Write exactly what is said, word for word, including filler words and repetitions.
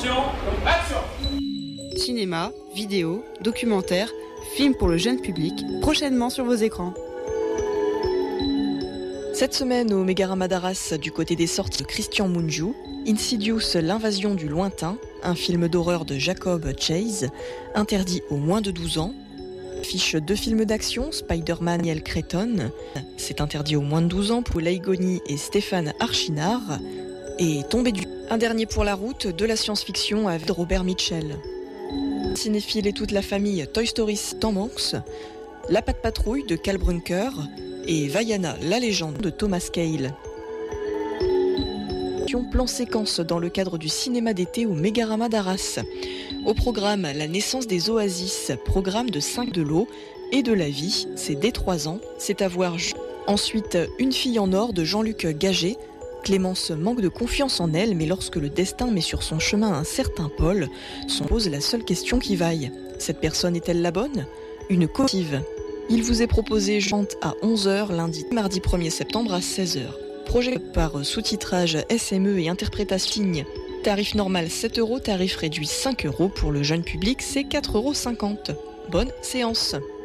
Attention, action! Cinéma, vidéo, documentaire, films pour le jeune public, prochainement sur vos écrans. Cette semaine au Megarama d'Arras, du côté des sorties de Christian Mungiu, Insidious, l'invasion du lointain, un film d'horreur de Jacob Chase, interdit aux moins de douze ans. Affiche deux films d'action, Spider-Man et El Creton, c'est interdit aux moins de douze ans pour Leigoni et Stéphane Archinard. Et Tombé du... Un dernier pour la route, de la science-fiction avec Robert Mitchell. Cinéphile et toute la famille, Toy Story Tom Hanks, La Patte Patrouille de Cal Brunker et Vaiana, la légende de Thomas Cale. Plan séquence dans le cadre du cinéma d'été au Megarama d'Arras. Au programme, la naissance des Oasis, programme de cinq de l'eau et de la vie, c'est dès trois ans, c'est à voir. Ensuite, Une fille en or de Jean-Luc Gagé. Clémence manque de confiance en elle, mais lorsque le destin met sur son chemin un certain Paul, s'en pose la seule question qui vaille. Cette personne est-elle la bonne ? Une cautive. Il vous est proposé chante à onze heures lundi, mardi premier septembre à seize heures. Projet par sous-titrage S M E et interprétation ligne. Tarif normal sept euros, tarif réduit cinq euros. Pour le jeune public, c'est quatre euros cinquante. Bonne séance.